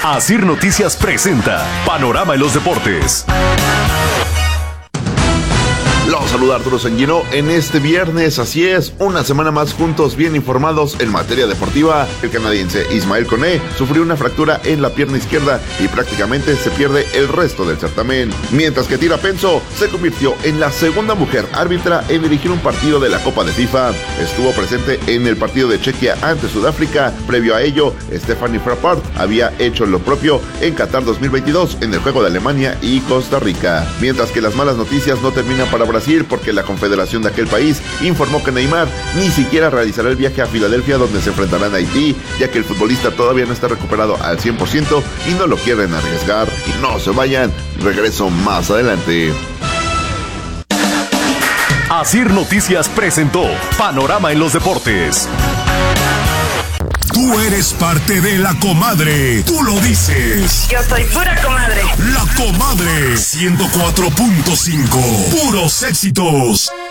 Asir Noticias presenta Panorama en los Deportes. Los saluda Arturo Sanguino en este viernes, así es, una semana más juntos bien informados en materia deportiva. El canadiense Ismael Koné sufrió una fractura en la pierna izquierda y prácticamente se pierde el resto del certamen, mientras que Tina Penso se convirtió en la segunda mujer árbitra en dirigir un partido de la Copa de FIFA. Estuvo presente en el partido de Chequia ante Sudáfrica. Previo a ello, Stephanie Frappart había hecho lo propio en Qatar 2022 en el juego de Alemania y Costa Rica. Mientras que las malas noticias no terminan para Brasil, porque la confederación de aquel país informó que Neymar ni siquiera realizará el viaje a Filadelfia, donde se enfrentarán a Haití, ya que el futbolista todavía no está recuperado al 100% y no lo quieren arriesgar. Y no se vayan, regreso más adelante. Asir Noticias presentó Panorama en los Deportes. Tú eres parte de La Comadre. Tú lo dices. Yo soy pura comadre. La Comadre 104.5. Puros éxitos.